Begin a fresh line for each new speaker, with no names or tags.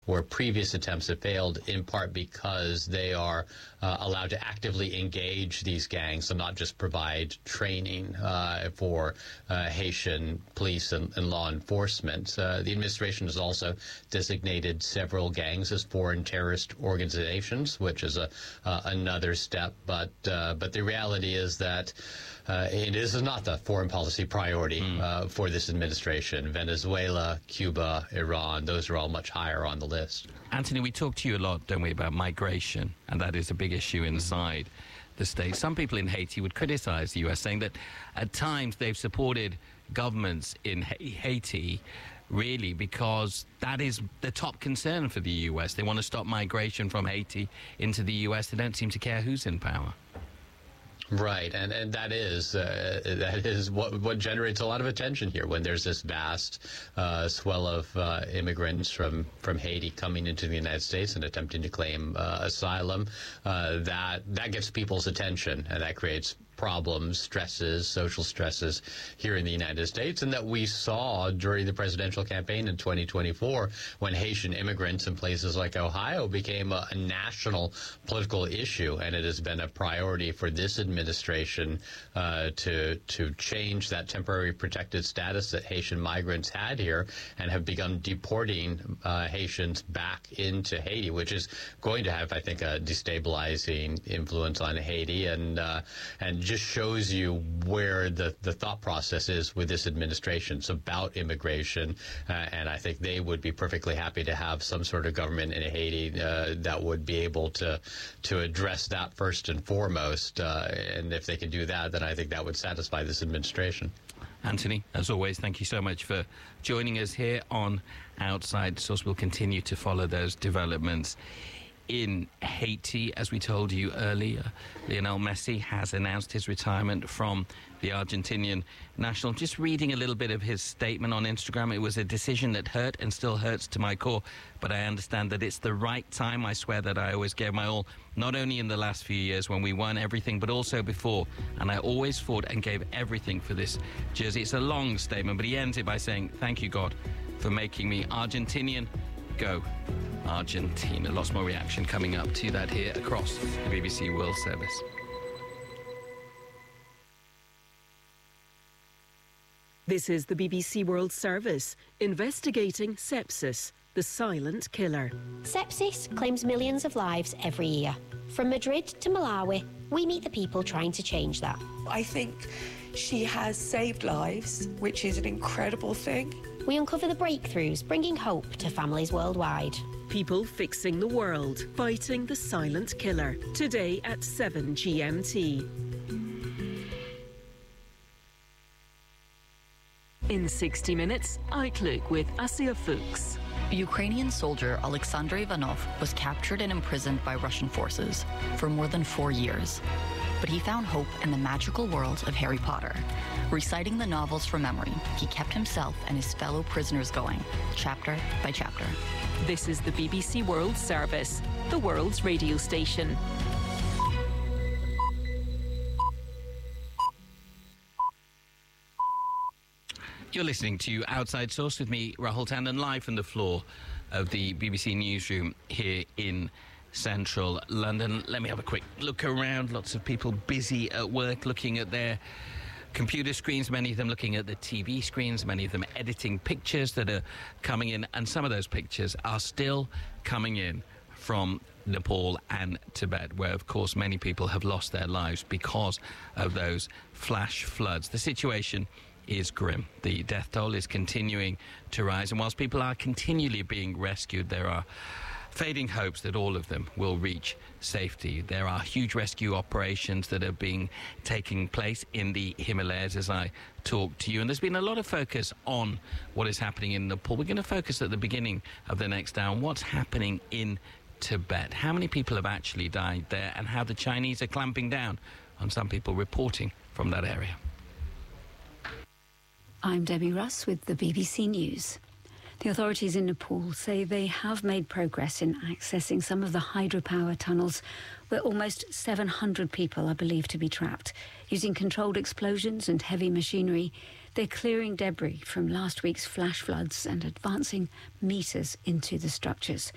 where previous attempts have failed, in part because they are allowed to actively engage these gangs and not just provide training for Haitian police and law enforcement. The administration has also designated several gangs as foreign terrorist organizations, which is another step. But the reality is that it is not the foreign policy priority for this administration. Venezuela, Cuba, Iran, those are all much higher on the list.
Anthony, we talk to you a lot, don't we, about migration, and that is a big issue inside the state. Some people in Haiti would criticize the U.S., saying that at times they've supported governments in Haiti really because that is the top concern for the U.S. They want to stop migration from Haiti into the U.S. They don't seem to care who's in power.
Right, and that is what generates a lot of attention here when there's this vast swell of immigrants from Haiti coming into the United States and attempting to claim asylum. That gets people's attention, and that creates problems, stresses, social stresses here in the United States, and that we saw during the presidential campaign in 2024 when Haitian immigrants in places like Ohio became a national political issue, and it has been a priority for this administration to change that temporary protected status that Haitian migrants had here and have begun deporting Haitians back into Haiti, which is going to have, I think, a destabilizing influence on Haiti and just shows you where the thought process is with this administration. It's about immigration, and I think they would be perfectly happy to have some sort of government in Haiti that would be able to address that first and foremost. And if they can do that, then I think that would satisfy this administration.
Anthony, as always, thank you so much for joining us here on Outside Source. We'll continue to follow those developments in Haiti. As we told you earlier, Lionel Messi has announced his retirement from the Argentinian national. Just reading a little bit of his statement on Instagram. It was a decision that hurt and still hurts to my core, but I understand that it's the right time. I swear that I always gave my all, not only in the last few years when we won everything, but also before, and I always fought and gave everything for this jersey. It's a long statement, but he ends it by saying, "Thank you, God, for making me Argentinian. Go Argentina." Lots more reaction coming up to that here across the BBC World Service.
This is the BBC World Service, investigating sepsis, the silent killer.
Sepsis claims millions of lives every year. From Madrid to Malawi, we meet the people trying to change that.
I think she has saved lives, which is an incredible thing.
We uncover the breakthroughs, bringing hope to families worldwide.
People fixing the world, fighting the silent killer. Today at 7 GMT. In 60 Minutes, Outlook with Asia Fuchs.
Ukrainian soldier Alexander Ivanov was captured and imprisoned by Russian forces for more than 4 years. But he found hope in the magical world of Harry Potter. Reciting the novels from memory, he kept himself and his fellow prisoners going, chapter by chapter.
This is the BBC World Service, the world's radio station.
You're listening to Outside Source with me, Rahul Tandon, live from the floor of the BBC newsroom here in central London. Let me have a quick look around. Lots of people busy at work looking at their computer screens, many of them looking at the TV screens, many of them editing pictures that are coming in, and some of those pictures are still coming in from Nepal and Tibet, where, of course, many people have lost their lives because of those flash floods. The situation is grim. The death toll is continuing to rise, and whilst people are continually being rescued, there are fading hopes that all of them will reach safety. There are huge rescue operations that are taking place in the Himalayas as I talk to you, and there's been a lot of focus on what is happening in Nepal. We're going to focus at the beginning of the next hour on what's happening in Tibet, how many people have actually died there, and how the Chinese are clamping down on some people reporting from that area.
I'm Debbie Russ with the BBC News. The authorities in Nepal say they have made progress in accessing some of the hydropower tunnels where almost 700 people are believed to be trapped. Using controlled explosions and heavy machinery, they're clearing debris from last week's flash floods and advancing metres into the structures.